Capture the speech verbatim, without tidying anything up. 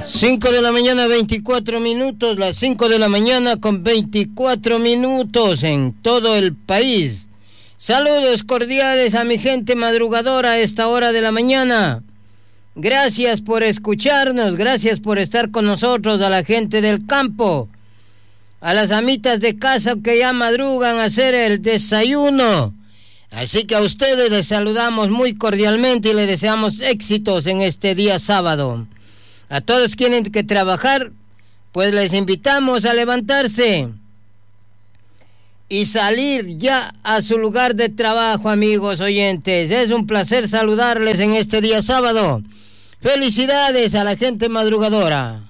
cinco de la mañana, veinticuatro minutos, las cinco de la mañana con veinticuatro minutos en todo el país. Saludos cordiales a mi gente madrugadora a esta hora de la mañana. Gracias por escucharnos, gracias por estar con nosotros, a la gente del campo, a las amitas de casa que ya madrugan a hacer el desayuno. Así que a ustedes les saludamos muy cordialmente y les deseamos éxitos en este día sábado. A todos quienes tienen que trabajar, pues les invitamos a levantarse y salir ya a su lugar de trabajo, amigos oyentes. Es un placer saludarles en este día sábado. Felicidades a la gente madrugadora.